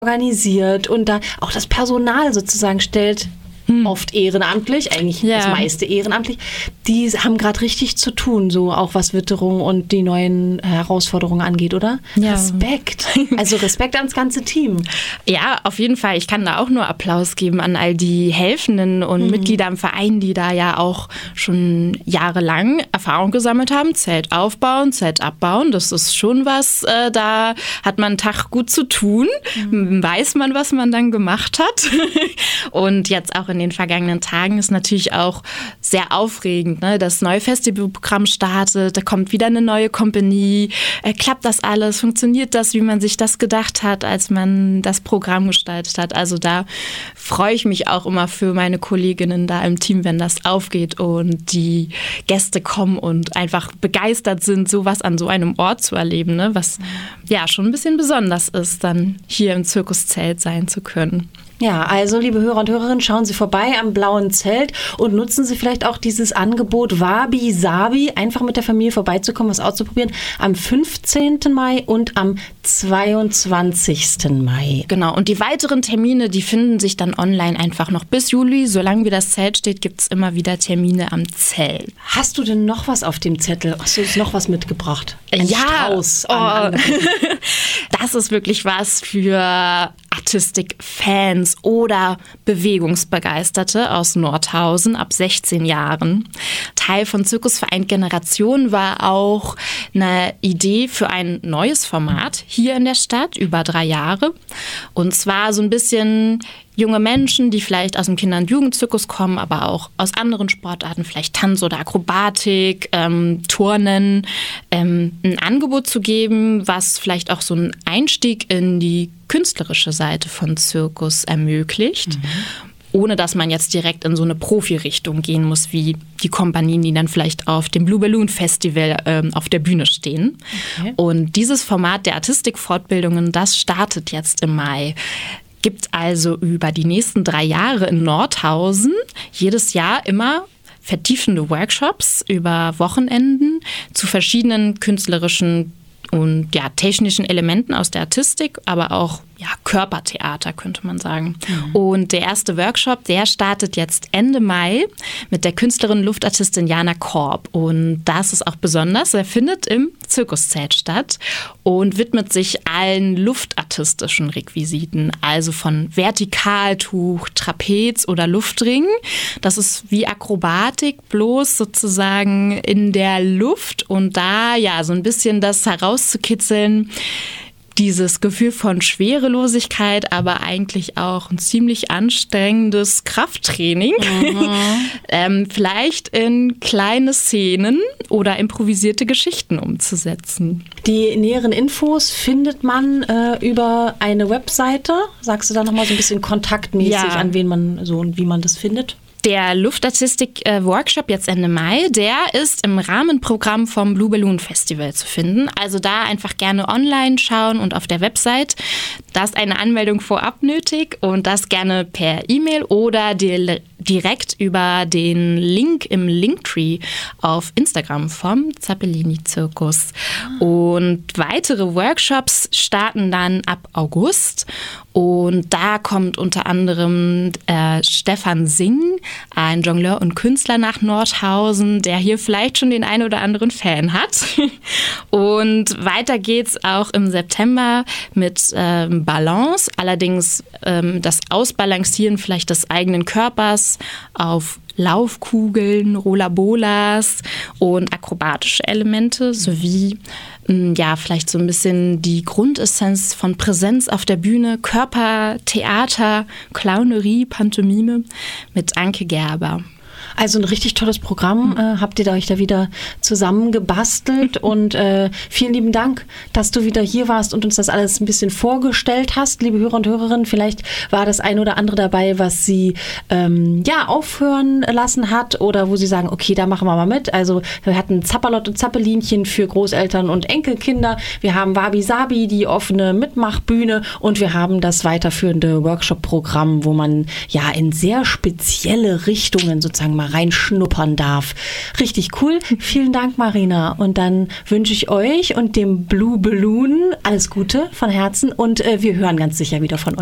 organisiert und da auch das Personal sozusagen stellt, oft ehrenamtlich, eigentlich das meiste ehrenamtlich. Die haben gerade richtig zu tun, so auch was Witterung und die neuen Herausforderungen angeht, oder? Ja. Respekt. Also Respekt ans ganze Team. Ja, auf jeden Fall. Ich kann da auch nur Applaus geben an all die Helfenden und Mitglieder im Verein, die da ja auch schon jahrelang Erfahrung gesammelt haben. Zelt aufbauen, Zelt abbauen, das ist schon was, da hat man einen Tag gut zu tun. Weiß man, was man dann gemacht hat. Und jetzt auch in den vergangenen Tagen ist natürlich auch sehr aufregend, ne? Das neue Festivalprogramm startet, da kommt wieder eine neue Kompanie. Klappt das alles? Funktioniert das, wie man sich das gedacht hat, als man das Programm gestaltet hat? Also da freue ich mich auch immer für meine Kolleginnen da im Team, wenn das aufgeht und die Gäste kommen und einfach begeistert sind, sowas an so einem Ort zu erleben, ne? Was ja schon ein bisschen besonders ist, dann hier im Zirkuszelt sein zu können. Ja, also liebe Hörer und Hörerinnen, schauen Sie vorbei am Blauen Zelt und nutzen Sie vielleicht auch dieses Angebot Wabi Sabi, einfach mit der Familie vorbeizukommen, was auszuprobieren, am 15. Mai und am 22. Mai. Genau, und die weiteren Termine, die finden sich dann online einfach noch bis Juli. Solange wie das Zelt steht, gibt es immer wieder Termine am Zelt. Hast du denn noch was auf dem Zettel? Hast du uns noch was mitgebracht? Ein Strauß an das ist wirklich was für Artistik-Fans oder Bewegungsbegeisterte aus Nordhausen ab 16 Jahren. Teil von Zirkusverein Generation war auch eine Idee für ein neues Format hier in der Stadt über 3 Jahre. Und zwar so ein bisschen junge Menschen, die vielleicht aus dem Kinder- und Jugendzirkus kommen, aber auch aus anderen Sportarten, vielleicht Tanz oder Akrobatik, Turnen, ein Angebot zu geben, was vielleicht auch so einen Einstieg in die künstlerische Seite von Zirkus ermöglicht. Ohne dass man jetzt direkt in so eine Profi-Richtung gehen muss, wie die Kompanien, die dann vielleicht auf dem Blue Balloon Festival auf der Bühne stehen. Okay. Und dieses Format der Artistik-Fortbildungen, das startet jetzt im Mai. Gibt also über die nächsten 3 Jahre in Nordhausen jedes Jahr immer vertiefende Workshops über Wochenenden zu verschiedenen künstlerischen und technischen Elementen aus der Artistik, aber auch Körpertheater, könnte man sagen. Und der erste Workshop, der startet jetzt Ende Mai mit der Künstlerin Luftartistin Jana Korb. Und das ist auch besonders. Er findet im Zirkuszelt statt und widmet sich allen luftartistischen Requisiten, also von Vertikaltuch, Trapez oder Luftring. Das ist wie Akrobatik, bloß sozusagen in der Luft und da so ein bisschen das herauszukitzeln, dieses Gefühl von Schwerelosigkeit, aber eigentlich auch ein ziemlich anstrengendes Krafttraining. Vielleicht in kleine Szenen oder improvisierte Geschichten umzusetzen. Die näheren Infos findet man über eine Webseite. Sagst du da nochmal so ein bisschen kontaktmäßig, an wen man so und wie man das findet? Der Luftartistik-Workshop jetzt Ende Mai, der ist im Rahmenprogramm vom Blue Balloon Festival zu finden. Also da einfach gerne online schauen und auf der Website. Da ist eine Anmeldung vorab nötig und das gerne per E-Mail oder direkt über den Link im Linktree auf Instagram vom Zappellini-Zirkus. Und weitere Workshops starten dann ab August. Und da kommt unter anderem Stefan Singh, ein Jongleur und Künstler, nach Nordhausen, der hier vielleicht schon den einen oder anderen Fan hat. Und weiter geht's auch im September mit Balance, allerdings das Ausbalancieren vielleicht des eigenen Körpers auf Laufkugeln, Rollabolas und akrobatische Elemente sowie vielleicht so ein bisschen die Grundessenz von Präsenz auf der Bühne, Körper, Theater, Clownerie, Pantomime mit Anke Gerber. Also ein richtig tolles Programm habt ihr euch da wieder zusammengebastelt und vielen lieben Dank, dass du wieder hier warst und uns das alles ein bisschen vorgestellt hast, liebe Hörer und Hörerinnen. Vielleicht war das ein oder andere dabei, was sie aufhören lassen hat oder wo sie sagen, okay, da machen wir mal mit. Also wir hatten Zappalott und Zappelinchen für Großeltern und Enkelkinder. Wir haben Wabi Sabi, die offene Mitmachbühne und wir haben das weiterführende Workshop-Programm, wo man in sehr spezielle Richtungen sozusagen mal reinschnuppern darf. Richtig cool. Vielen Dank, Marina. Und dann wünsche ich euch und dem Blue Balloon alles Gute von Herzen und wir hören ganz sicher wieder von euch.